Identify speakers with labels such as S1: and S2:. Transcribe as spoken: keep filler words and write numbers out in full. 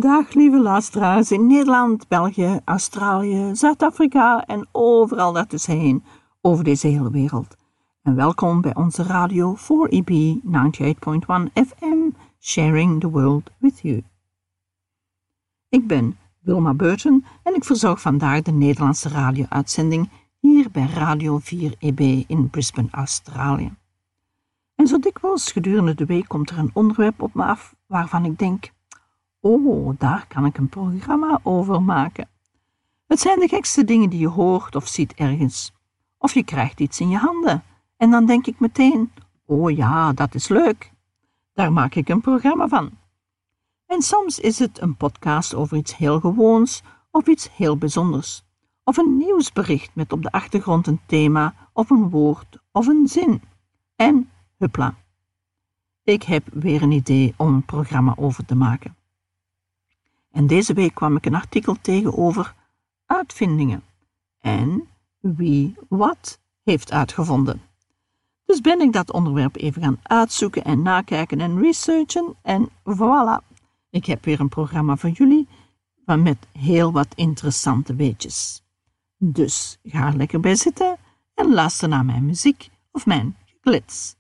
S1: Dag lieve luisteraars in Nederland, België, Australië, Zuid-Afrika en overal daartussenheen over deze hele wereld. En welkom bij onze radio four E B ninety-eight point one F M, sharing the world with you. Ik ben Wilma Burton en ik verzorg vandaag de Nederlandse radio-uitzending hier bij Radio four E B in Brisbane, Australië. En zo dikwijls gedurende de week komt er een onderwerp op me af waarvan ik denk: oh, daar kan ik een programma over maken. Het zijn de gekste dingen die je hoort of ziet ergens. Of je krijgt iets in je handen en dan denk ik meteen: oh ja, dat is leuk. Daar maak ik een programma van. En soms is het een podcast over iets heel gewoons of iets heel bijzonders. Of een nieuwsbericht met op de achtergrond een thema of een woord of een zin. En hupla. Ik heb weer een idee om een programma over te maken. En deze week kwam ik een artikel tegen over uitvindingen en wie wat heeft uitgevonden. Dus ben ik dat onderwerp even gaan uitzoeken en nakijken en researchen en voilà, ik heb weer een programma voor jullie met heel wat interessante weetjes. Dus ga er lekker bij zitten en luister naar mijn muziek of mijn geklets.